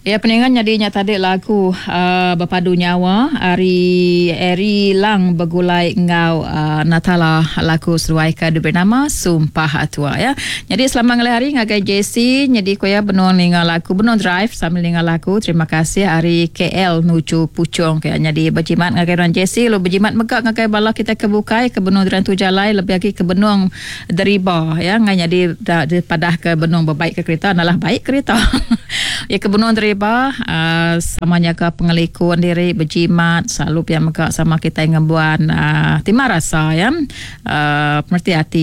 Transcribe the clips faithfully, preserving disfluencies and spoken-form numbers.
Ya, peningan nyadinya tadi lagu uh, Berpadu Nyawa Ari Eri Lang Bergulai Ngau uh, Natala lagu seruai ke bernama Sumpah Tua ya. Jadi selama ngelih hari ngagai J C jadi koya benon ningal lagu benon drive sambil ningal lagu. Terima kasih Ari K L nuju Pucung kaya jadi berjimat ngagai ran J C lo berjimat megak ngagai bala kita kebukai ke benon dran tu jalai lebih lagi ke benong deriba ya ngai jadi padah ke benong berbaik ke kereta adalah baik kereta. Ya ke benong deriba Uh, sama jaga pengelikun diri berjimat selalu pihak megak sama kita yang ngebuan uh, timah rasa ya uh, merti hati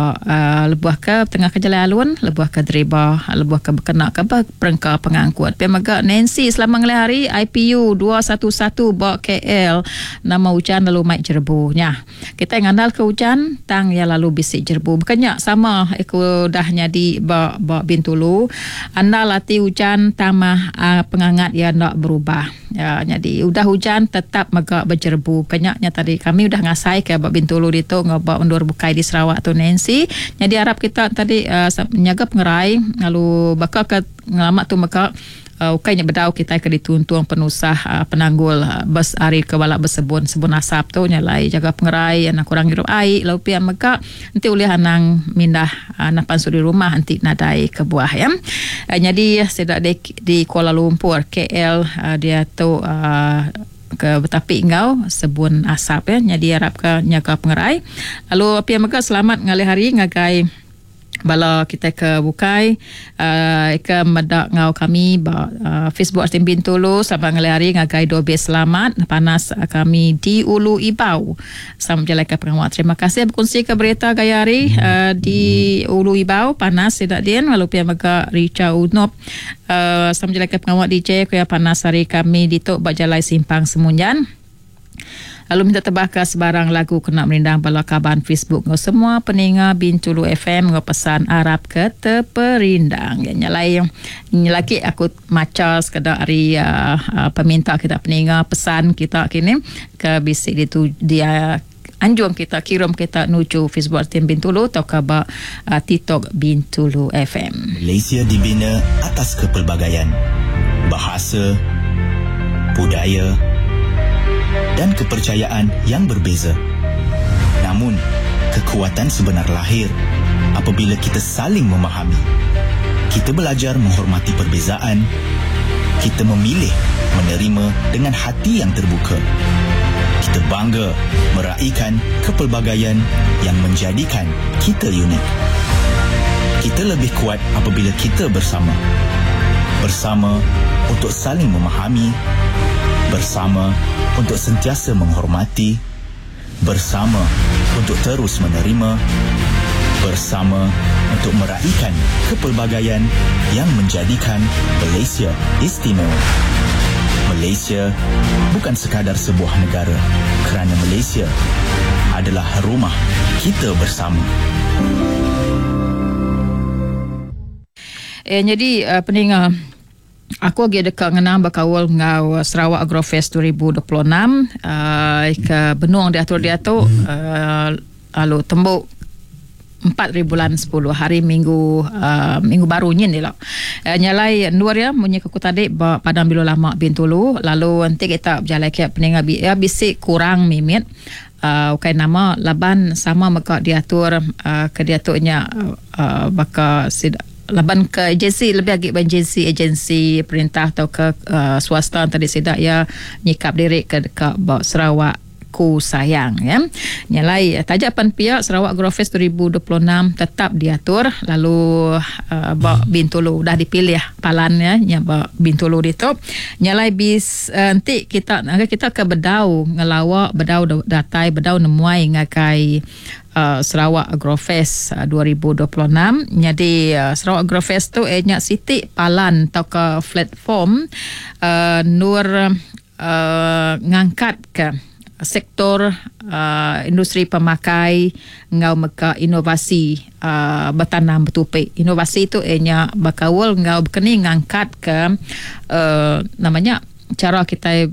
uh, lebuah ke tengah ke jalan alun lebuah ke deriba lebuah ke berkenak ke perengka pengangkut pihak megak Nancy selama ngelih hari I P U dua satu satu bak K L nama hujan lalu maik jerbu nya kita yang andal ke hujan tang ya lalu bisik jerbu bukannya sama aku dah nyadi bak bak Bintulu andal lati hujan tamah Uh, pengangat ya nak berubah ya jadi udah hujan tetap megak berjerbu kenyaknya tadi kami udah ngasai ke Bak Bintulu itu ngobak undur bukai di Sarawak tu Nancy jadi harap kita tadi uh, menjaga pengerai lalu bakal ke ngelamat tu megak Uh, ukainya bedau kita ke dituntung penusah uh, penanggul uh, bes hari ke balak bersebun sebun asap tu nyalai jaga pengerai anak kurang hirup air lalu pihak meka nanti ulih anang mindah uh, napan suri rumah nanti nadai ke buah ya uh, jadi sedak di, di Kuala Lumpur K L uh, dia tu uh, ke betapi engau sebun asap ya jadi harap ke nyaga pengerai lalu pihak meka selamat ngalih hari ngagai bala kita ke bukai uh, ke medak ngau kami ba uh, Facebook Artim Bintulu sabang ngelari ngagai dobe selamat panas uh, kami di Ulu Ibau sama jalan ke pengawal terima kasih berkongsi ke berita gayari uh, di Ulu Ibau panas tidak din lalu pihak mega Rica Unop uh, sama jalan ke pengawal D J kaya panas hari kami di tok bajalai simpang Semunyan. Lalu minta tebaka sebarang lagu kena merindang bala kaban Facebook ngau semua peninga Bintulu F M ngau pesan Arab ke teperindang ya nyalai nyelaki aku maca sekadar hari uh, uh, peminta kita peninga pesan kita kini ke bisik itu dia anjuang kita kirim kita nuju Facebook Artim Bintulu atau ke uh, TikTok Bintulu F M. Malaysia dibina atas kepelbagaian bahasa, budaya dan kepercayaan yang berbeza. Namun, kekuatan sebenar lahir apabila kita saling memahami. Kita belajar menghormati perbezaan. Kita memilih menerima dengan hati yang terbuka. Kita bangga meraihkan kepelbagaian yang menjadikan kita unik. Kita lebih kuat apabila kita bersama. Bersama untuk saling memahami. Bersama untuk sentiasa menghormati, bersama untuk terus menerima, bersama untuk meraihkan kepelbagaian yang menjadikan Malaysia istimewa. Malaysia bukan sekadar sebuah negara, kerana Malaysia adalah rumah kita bersama. Eh, jadi uh, peninga aku lagi dekat ngenang bakawal ngau Sarawak Agrofest dua ribu dua puluh enam uh, ke benung diatur dia tu uh, lalu tembuk empat ribu bulan sepuluh hari minggu uh, minggu baru nyin ni lah uh, nyalai nuar ya munyi ke tadi padang bilu lama Bintulu lalu nanti kita berjalan ke peninga ya bisik kurang mimit uh, ukai nama laban sama maka diatur uh, ke diaturnya uh, uh, baka sid laban ke agensi lebih lagi agensi agensi perintah atau ke uh, swasta tadi sedak ya nyikap diri ke dekat Sarawak ku sayang ya nyalai tajapan pihak Sarawak Agrofest dua ribu dua puluh enam tetap diatur lalu uh, Bak Bintulu dah dipilih palannya nya Bak Bintulu itu nyalai bis uh, nanti kita kita ke bedau ngelawak bedau datai bedau nemuai ngakai Uh, Sarawak Agrofest uh, dua ribu dua puluh enam jadi uh, Sarawak Agrofest tu eh nyak siti palan atau ke platform uh, nur uh, ngangkat ke sektor uh, industri pemakai ngau meka inovasi uh, bertanam bertupik inovasi tu eh nyak bakawal ngau berkeni ngangkat ke uh, namanya cara kita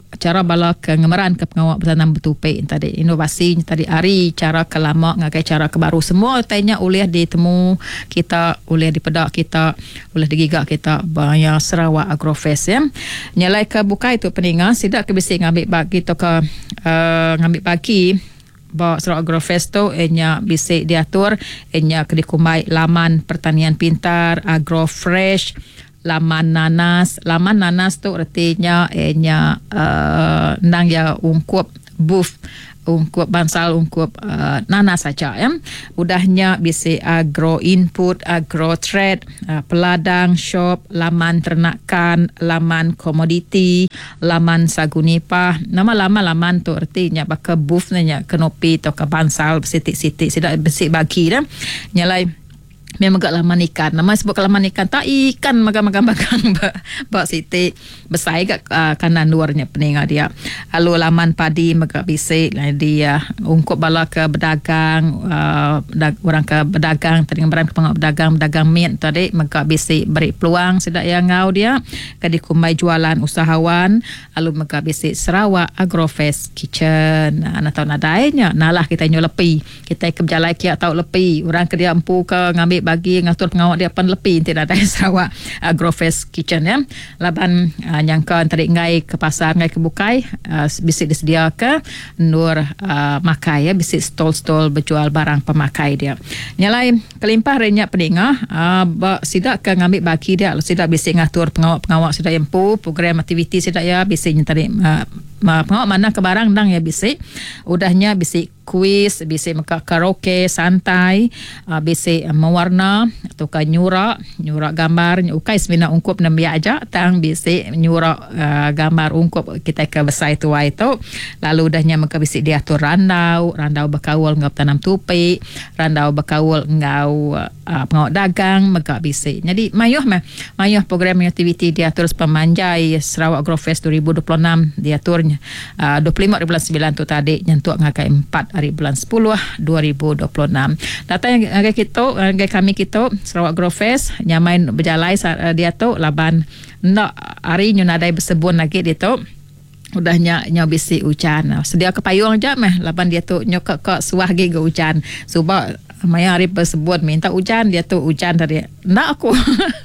cara bala kengemeran ke pengawak bertanam bertupik tadi inovasi tadi hari cara ke lama ngagai cara ke baru semua tanya oleh ditemu kita oleh dipedak kita oleh digigak kita bahaya Sarawak Agrofest ya nyalai ke buka itu peninga sidak ke bisi ngambil bagi to ke uh, ngambil bagi bawa Sarawak Agrofest tu enya bisi diatur enya kedikumai laman pertanian pintar Agrofresh laman nanas laman nanas tu artinya enya uh, nang ya ungkup booth ungkup bansal ungkup uh, nanas saja ya udahnya bisi agro input agro trade uh, peladang shop laman ternakan laman komoditi laman sagunipah nama lama-laman tu artinya baka booth nya kenopi atau ke bansal sitik-sitik sidak besi bagi dah nyalai memang gak laman ikan nama sebut laman ikan tak ikan makan-makan bak siti besar gak uh, kanan luarnya peninga dia lalu laman padi magak bisik dia ungkup bala ke berdagang uh, orang ke berdagang tadi ngambaran ke pengak berdagang berdagang meat tadi magak bisik beri peluang sedak yang ngau dia ke dikumai jualan usahawan lalu magak bisik Sarawak Agrofest Kitchen nah, nak tahu nadainya nalah kita nyo lepi kita ke berjalan kia tahu lepi orang ke dia empu ke ngambil bagi ngatur pengawak dia pan lepi tidak ada Sarawak Agrofest Kitchen ya laban uh, nyangka tadi ngai ke pasar ngai ke bukai uh, bisik disedia ke nur uh, makai ya bisik stol-stol berjual barang pemakai dia nyalai kelimpah renya peninga uh, sidak ke ngambil bagi dia sidak bisik ngatur pengawak-pengawak sidak empu program aktiviti sidak ya bisik tadi uh, pengawak mana ke barang dang ya bisik udahnya bisik kuis bisik maka karaoke santai uh, bisik uh, mewarna atau ke nyurak nyurak gambar ukai semina ungkup nambia aja tang bisik nyurak uh, gambar ungkup kita ke besar itu itu lalu udahnya maka bisik diatur randau randau berkawal ngau tanam tupi randau berkawal ngau uh, pengawak dagang maka bisik jadi mayuh mah mayuh program aktiviti diatur pemanjai Sarawak Agrofest dua ribu dua puluh enam diaturnya uh, dua puluh lima hari bulan sembilan tu tadi nyentuh ngakai empat hari bulan sepuluh dua ribu dua puluh enam data yang agak kita agak kami kita Sarawak Agrofest nyamain berjalai uh, dia tu laban nak hari nyu nadai bersebun lagi dia tu udahnya nyo bisi hujan sedia ke payung je meh laban dia tu nyo ke ke suah ge hujan sebab maya hari bersebut minta hujan dia tu hujan tadi nak aku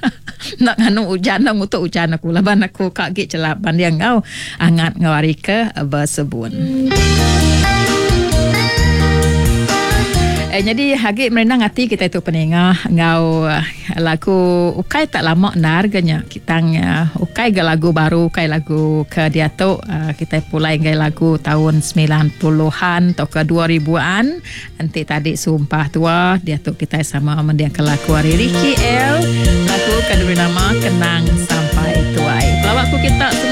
nak nganu hujan nak ngutuk hujan aku laban aku kak ge celaban dia ngau angat ngawari ke bersebut. Eh, jadi hagi merenang hati kita itu peningah ngau uh, lagu ukai tak lama narganya kita uh, ukai ke lagu baru ukai lagu ke dia tu uh, kita pulai ke lagu tahun sembilan puluhan atau ke dua ribuan nanti tadi sumpah tua dia tu kita sama mendiang ke lagu hari Ricky L lagu kan bernama Kenang Sama